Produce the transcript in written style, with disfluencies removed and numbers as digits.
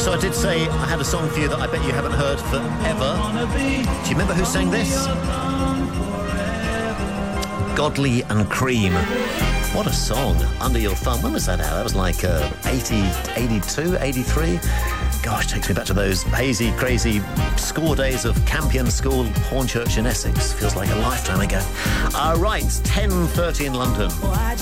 So I did say I had a song for you that I bet you haven't heard forever. Do you remember who sang this? Godley and Cream. What a song. Under Your Thumb. When was that out? That was like 82, 83. Gosh, takes me back to those hazy, crazy school days of Campion School, Hornchurch in Essex. Feels like a lifetime ago. Right, 10:30 in London.